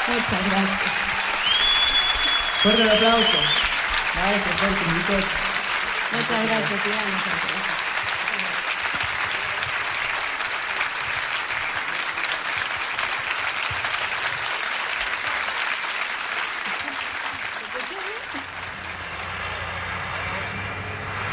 Muchas gracias. Fuerte el aplauso. Maestro, fuerte, Muchas gracias, Iván.